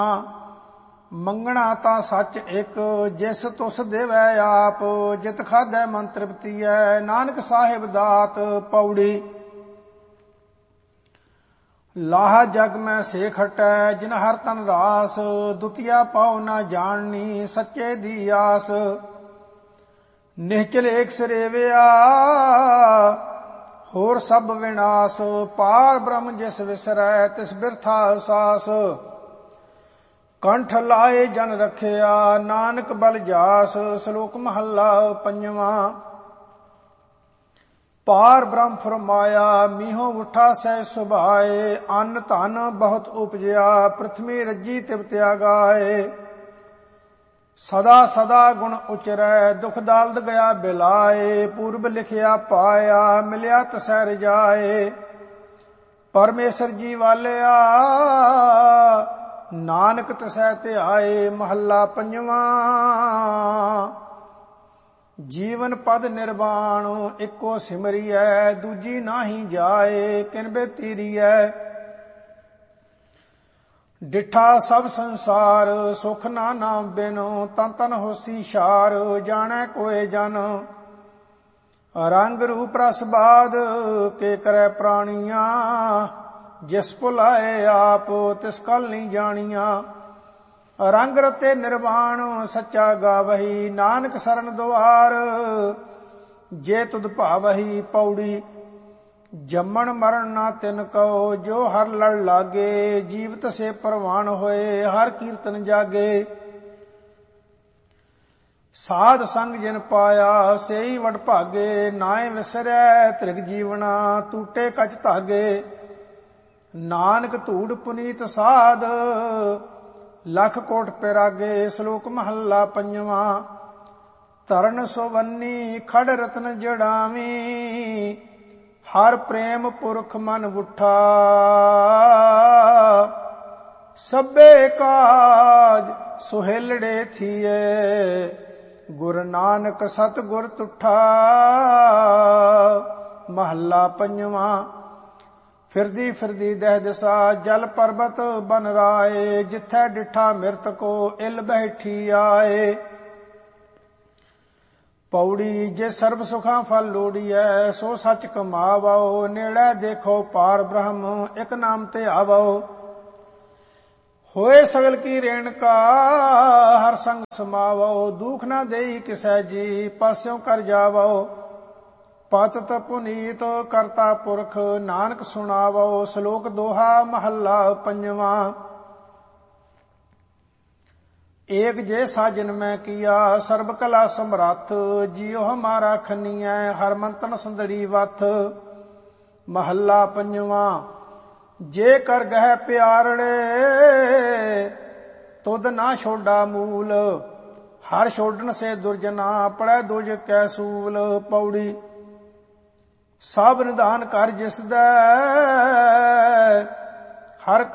ਮੰਗਣਾ ਤਾਂ ਸੱਚ ਇੱਕ, ਜਿਸ ਤੁਸ ਦੇਵੈ ਆਪ। ਜਿਤ ਖਾਧੈ ਮਨ ਤ੍ਰਿਪਤੀਐ, ਨਾਨਕ ਸਾਹਿਬ ਦਾਤ। ਪੌੜੀ। ਲਾਹ ਜਗ ਮੈਂ ਸੇ ਖਟੈ, ਜਿਨ ਹਰ ਤਨ ਰਾਸ। ਦੁਤੀਆ ਪਾਉ ਨਾ ਜਾਣਨੀ, ਸੱਚੇ ਦੀ ਆਸ। ਨਿਹਚਲ ਏਕ ਸਰੇਵਿਆ, ਹੋਰ ਸਭ ਵਿਨਾਸ਼। ਪਾਰ ਬ੍ਰਹਮ ਜਿਸ ਵਿਸਰੈ, ਤਿਸ ਬਿਰਥਾ ਸਾਸ। ਕੰਠ ਲਾਏ ਜਨ ਰਖਿਆ, ਨਾਨਕ ਬਲ ਜਾਸ। ਸ਼ਲੋਕ ਮਹੱਲਾ ਪੰਜਵਾਂ। ਪਾਰ ਬ੍ਰਹਮ ਫਰਮਾਇਆ, ਮੀਹੋ ਉਠਾ ਸਹਿ ਸੁਭਾਏ। ਅੰਨ ਧਨ ਬਹੁਤ ਉਪਜਿਆ, ਪ੍ਰਿਥਵੀ ਰੱਜੀ ਤਿਵ ਤਿਆਗਾਏ। ਸਦਾ ਸਦਾ ਗੁਣ ਉਚਰੈ, ਦੁਖ ਦਾਲਦ ਗਿਆ ਬਿਲਾਏ। ਪੂਰਬ ਲਿਖਿਆ ਪਾਇਆ, ਮਿਲਿਆ ਤਸੈ ਰਜਾਏ। ਪਰਮੇਸ਼ਰ ਜੀ ਵਾਲਿਆ, ਨਾਨਕ ਤਸੈ ਧਿਆਏ। ਮਹੱਲਾ ਪੰਜਵਾਂ। ਜੀਵਨ ਪਦ ਨਿਰਵਾਣ, ਇੱਕੋ ਸਿਮਰੀਐ। ਦੂਜੀ ਨਾਹੀ ਜਾਏ, ਕਿਨ ਬੇਤੀਰੀਐ। ਡਿਠਾ ਸਭ ਸੰਸਾਰ, ਸੁਖ ਨਾ ਨਾਮ ਬਿਨੁ। ਤਨ ਤਨ ਹੋਸੀ ਛਾਰ, ਜਾਣੈ ਕੋਇ ਜਨ। ਰੰਗ ਰੂਪ ਰਸ ਬਾਦ, ਕੇ ਕਰੈ ਪ੍ਰਾਣੀਆਂ। ਜਿਸ ਭੁਲਾਏ ਆਪ, ਤਿਸ ਕਲ ਨਹੀਂ ਜਾਣੀਆਂ। ਰੰਗ ਰਤੇ ਨਿਰਵਾਣ, ਸੱਚਾ ਗਾਵਹੀ। ਨਾਨਕ ਸਰਨ ਦੁਆਰ, ਜੇ ਤੁਧ ਭਾਵਹੀ। ਪੌੜੀ। ਜੰਮਣ ਮਰਨ ਨਾ ਤਿਨ ਕਉ, ਜੋ ਹਰ ਲੜ ਲਾਗੇ। ਜੀਵਤ ਸੇ ਪ੍ਰਵਾਨ ਹੋਏ, ਹਰ ਕੀਰਤਨ ਜਾਗੇ। ਸਾਧ ਸੰਗ ਜਿਨ ਪਾਇਆ, ਸੇਈ ਵਡ ਭਾਗੇ। ਨਾਏ ਵਿਸਰੈ ਤ੍ਰਿਗ ਜੀਵਨਾ, ਟੂਟੇ ਕਚ ਧਾਗੇ। ਨਾਨਕ ਧੂੜ ਪੁਨੀਤ ਸਾਧ, ਲਖ ਕੋਟ ਪਿਰਾਗੇ। ਸ਼ਲੋਕ ਮਹੱਲਾ ਪੰਜਵਾਂ। ਤਰਨ ਸੁਵੰਨੀ ਖੜ ਰਤਨ ਜੜਾਵੀ। ਹਰ ਪ੍ਰੇਮ ਪੁਰਖ ਮਨ ਉਠਾ। ਸਭੇ ਕਾਜ ਸੁਹੇਲੜੇ ਥੀਏ, ਗੁਰ ਨਾਨਕ ਸਤ ਗੁਰ ਤੁਠਾ। ਮਹੱਲਾ ਪੰਜਵਾਂ। ਫਿਰਦੀ ਫਿਰਦੀ ਦਹਿ ਦਿਸਾ, ਜਲ ਪਰਬਤ ਬਨ ਰਾਏ। ਜਿਥੈ ਡਿਠਾ ਮਿਰਤ ਕੋ, ਇਲ ਬੈਠੀ ਆਏ। ਪੌੜੀ। ਜੇ ਸਰਬ ਸੁਖਾਂ ਫਲ ਲੋੜੀਐ, ਸੋ ਸੱਚ ਕਮਾਵੋ। ਨੇੜੇ ਦੇਖੋ ਪਾਰ ਬ੍ਰਹਮ, ਇਕ ਨਾਮ ਤੇ ਆਵੋ। ਹੋਏ ਸਗਲ ਕੀ ਰੇਣਕਾ, ਹਰ ਸੰਗ ਸਮਾਵੋ। ਦੁਖ ਨਾ ਦੇਈ ਕਿਸੈ ਜੀ, ਪਾਸਿਓਂ ਕਰ ਜਾਵੋ। ਪਤਿਤ ਪੁਨੀਤ ਕਰਤਾ ਪੁਰਖ, ਨਾਨਕ ਸੁਣਾਵੋ। ਸ਼ਲੋਕ ਦੋਹਾ ਮਹੱਲਾ ਪੰਜਵਾਂ। ਏਕ ਜੇ ਸਾਜਨ ਮੈਂ ਕੀਆ, ਸਰਬ ਕਲਾ ਸਮਰੱਥ। ਜੀਉ ਹਮਾਰਾ ਖੰਨੀਐ, ਹਰ ਮੰਤਨ ਸੰਦੜੀ ਵਥ। ਮਹੱਲਾ ਪੰਜਵਾਂ। ਜੇ ਕਰ ਗਹਿ ਪਿਆਰੜੇ, ਤੁਧ ਨਾ ਛੋਡਾ ਮੂਲ। ਹਰ ਛੋਡਣ ਸੇ ਦੁਰਜਨਾ, ਪੜੈ ਦੁਜ ਕੈ ਸੂਲ। ਪੌੜੀ। ਸਭ ਨਿਧਾਨ ਕਰ ਜਿਸਦੈ, ਹਰ